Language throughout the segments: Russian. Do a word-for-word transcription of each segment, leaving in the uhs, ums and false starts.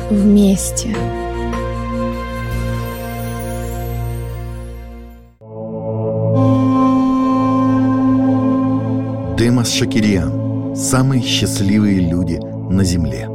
вместе. Демос Шакирьян. Самые счастливые люди на земле.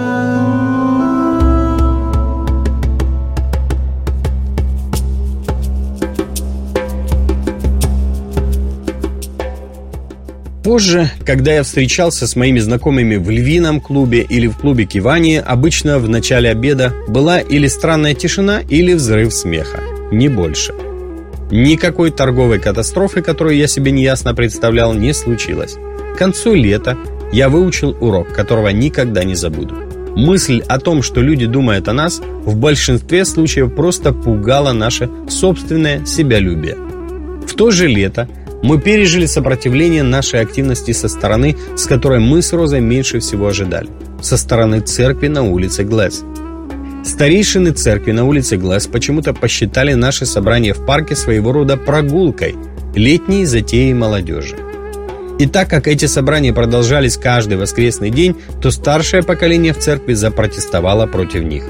Позже, когда я встречался с моими знакомыми в львином клубе или в клубе Кивани, обычно в начале обеда была или странная тишина, или взрыв смеха. Не больше. Никакой торговой катастрофы, которую я себе неясно представлял, не случилось. К концу лета я выучил урок, которого никогда не забуду. Мысль о том, что люди думают о нас, в большинстве случаев просто пугала наше собственное себялюбие. В то же лето мы пережили сопротивление нашей активности со стороны, с которой мы с Розой меньше всего ожидали. Со стороны церкви на улице Глэс. Старейшины церкви на улице Глэс почему-то посчитали наше собрание в парке своего рода прогулкой, летней затеей молодежи. И так как эти собрания продолжались каждый воскресный день, то старшее поколение в церкви запротестовало против них.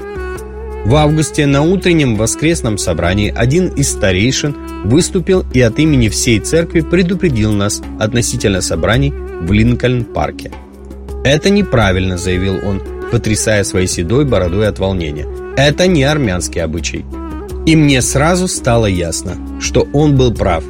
В августе на утреннем воскресном собрании один из старейшин выступил и от имени всей церкви предупредил нас относительно собраний в Линкольн-парке. «Это неправильно», — заявил он, потрясая своей седой бородой от волнения. «Это не армянский обычай». И мне сразу стало ясно, что он был прав.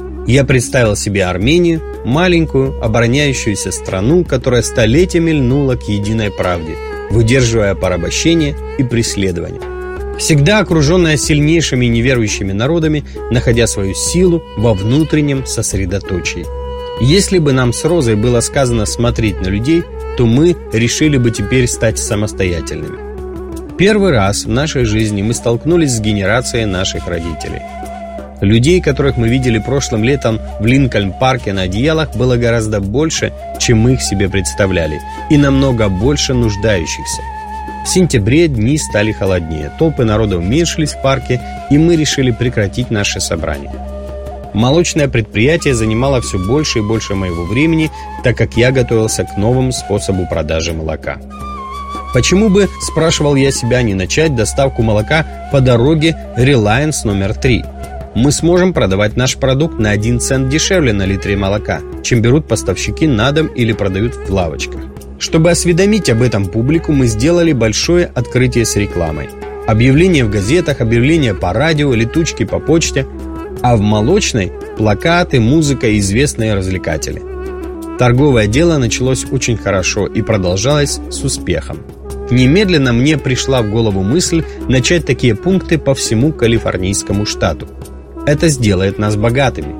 Я представил себе Армению, маленькую, обороняющуюся страну, которая столетиями льнула к единой правде, выдерживая порабощение и преследование. Всегда окруженная сильнейшими неверующими народами, находя свою силу во внутреннем сосредоточии. Если бы нам с Розой было сказано смотреть на людей, то мы решили бы теперь стать самостоятельными. Первый раз в нашей жизни мы столкнулись с генерацией наших родителей. Людей, которых мы видели прошлым летом в Линкольн-парке на одеялах, было гораздо больше, чем мы их себе представляли, и намного больше нуждающихся. В сентябре дни стали холоднее, толпы народа уменьшились в парке, и мы решили прекратить наше собрание. Молочное предприятие занимало все больше и больше моего времени, так как я готовился к новому способу продажи молока. Почему бы, спрашивал я себя, не начать доставку молока по дороге Reliance номер три? Мы сможем продавать наш продукт на один цент дешевле на литре молока, чем берут поставщики на дом или продают в лавочках. Чтобы осведомить об этом публику, мы сделали большое открытие с рекламой. Объявления в газетах, объявления по радио, летучки по почте, а в молочной – плакаты, музыка и известные развлекатели. Торговое дело началось очень хорошо и продолжалось с успехом. Немедленно мне пришла в голову мысль начать такие пункты по всему Калифорнийскому штату. Это сделает нас богатыми.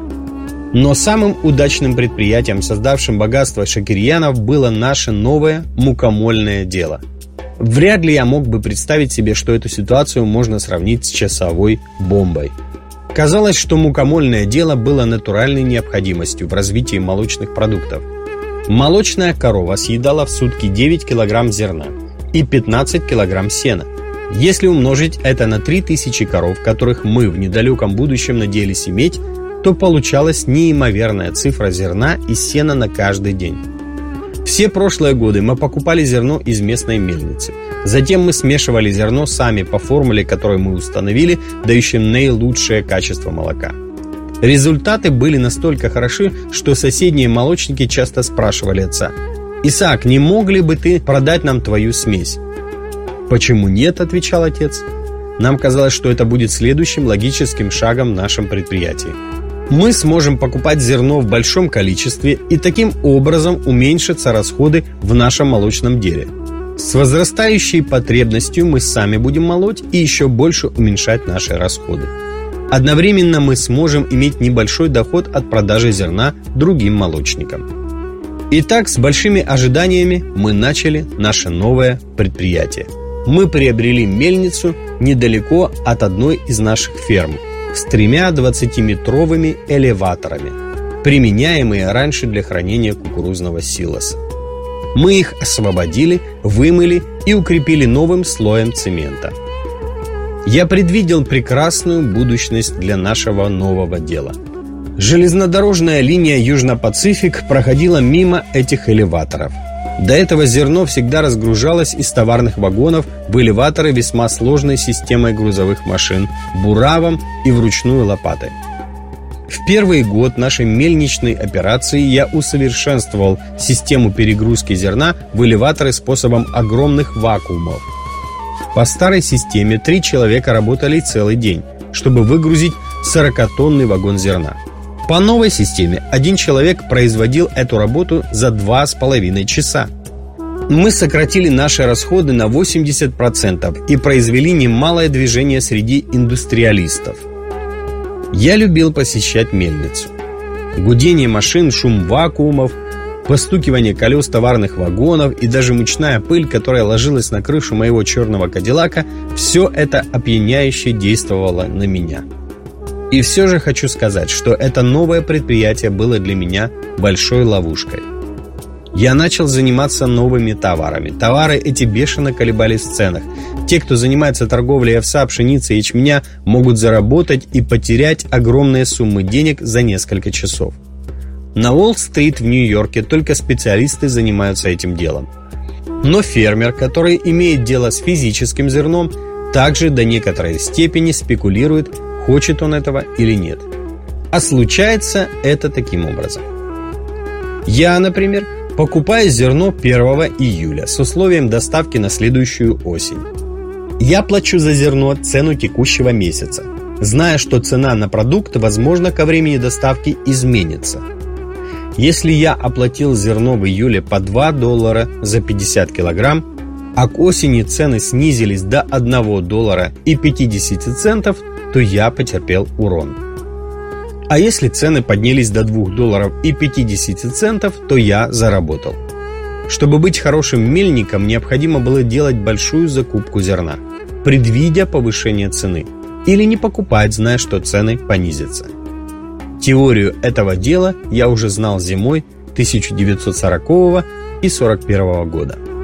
Но самым удачным предприятием, создавшим богатство Шакирьянов, было наше новое мукомольное дело. Вряд ли я мог бы представить себе, что эту ситуацию можно сравнить с часовой бомбой. Казалось, что мукомольное дело было натуральной необходимостью в развитии молочных продуктов. Молочная корова съедала в сутки девять килограмм зерна и пятнадцать килограмм сена. Если умножить это на три тысячи коров, которых мы в недалеком будущем надеялись иметь, то получалась неимоверная цифра зерна и сена на каждый день. Все прошлые годы мы покупали зерно из местной мельницы. Затем мы смешивали зерно сами по формуле, которую мы установили, дающей наилучшее качество молока. Результаты были настолько хороши, что соседние молочники часто спрашивали отца: «Исаак, не мог ли бы ты продать нам твою смесь?» «Почему нет?» – отвечал отец. «Нам казалось, что это будет следующим логическим шагом в нашем предприятии. Мы сможем покупать зерно в большом количестве, и таким образом уменьшатся расходы в нашем молочном деле. С возрастающей потребностью мы сами будем молоть и еще больше уменьшать наши расходы. Одновременно мы сможем иметь небольшой доход от продажи зерна другим молочникам». Итак, с большими ожиданиями мы начали наше новое предприятие. Мы приобрели мельницу недалеко от одной из наших ферм с тремя двадцатиметровыми элеваторами, применяемые раньше для хранения кукурузного силоса. Мы их освободили, вымыли и укрепили новым слоем цемента. Я предвидел прекрасную будущность для нашего нового дела. Железнодорожная линия Южно-Пацифик проходила мимо этих элеваторов. До этого зерно всегда разгружалось из товарных вагонов в элеваторы весьма сложной системой грузовых машин, буравом и вручную лопатой. В первый год нашей мельничной операции я усовершенствовал систему перегрузки зерна в элеваторы способом огромных вакуумов. По старой системе три человека работали целый день, чтобы выгрузить сорокатонный вагон зерна. По новой системе один человек производил эту работу за два с половиной часа. Мы сократили наши расходы на восемьдесят процентов и произвели немалое движение среди индустриалистов. Я любил посещать мельницу. Гудение машин, шум вакуумов, постукивание колес товарных вагонов и даже мучная пыль, которая ложилась на крышу моего черного кадиллака, все это опьяняюще действовало на меня. И все же хочу сказать, что это новое предприятие было для меня большой ловушкой. Я начал заниматься новыми товарами. Товары эти бешено колебались в ценах. Те, кто занимается торговлей овса, пшеницы и ячменя, могут заработать и потерять огромные суммы денег за несколько часов. На Уолл-стрит в Нью-Йорке только специалисты занимаются этим делом. Но фермер, который имеет дело с физическим зерном, также до некоторой степени спекулирует, хочет он этого или нет. А случается это таким образом. Я, например, покупаю зерно первого июля с условием доставки на следующую осень. Я плачу за зерно цену текущего месяца, зная, что цена на продукт, возможно, ко времени доставки изменится. Если я оплатил зерно в июле по два доллара за пятьдесят килограмм, а к осени цены снизились до одного доллара и пятидесяти центов, то я потерпел урон. А если цены поднялись до двух долларов и пятидесяти центов, то я заработал. Чтобы быть хорошим мельником, необходимо было делать большую закупку зерна, предвидя повышение цены, или не покупать, зная, что цены понизятся. Теорию этого дела я уже знал зимой тысяча девятьсот сорокового и сорок первого года.